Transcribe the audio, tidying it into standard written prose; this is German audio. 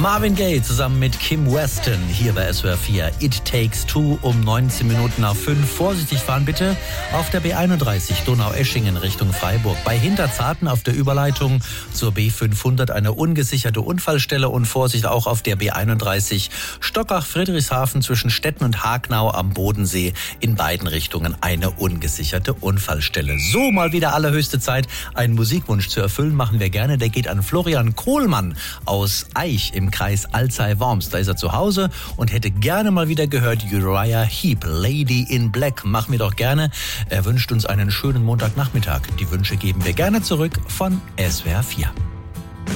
Marvin Gaye zusammen mit Kim Weston hier bei SWR 4. It Takes Two um 19 Minuten nach 5. Vorsichtig fahren bitte auf der B31 Donaueschingen Richtung Freiburg. Bei Hinterzarten auf der Überleitung zur B500 eine ungesicherte Unfallstelle und Vorsicht auch auf der B31 Stockach-Friedrichshafen zwischen Stetten und Hagnau am Bodensee in beiden Richtungen eine ungesicherte Unfallstelle. So, mal wieder allerhöchste Zeit, einen Musikwunsch zu erfüllen, machen wir gerne. Der geht an Florian Kohlmann aus Aich im Kreis Alzey-Worms. Da ist er zu Hause und hätte gerne mal wieder gehört Uriah Heep, Lady in Black. Machen wir doch gerne. Er wünscht uns einen schönen Montagnachmittag. Die Wünsche geben wir gerne zurück von SWR 4.